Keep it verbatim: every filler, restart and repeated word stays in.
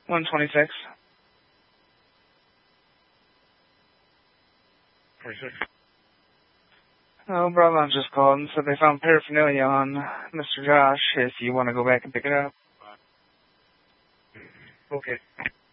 one twenty-six. twenty-six. Oh, Bravo just called and said they found paraphernalia on Mister Josh if you want to go back and pick it up. Okay.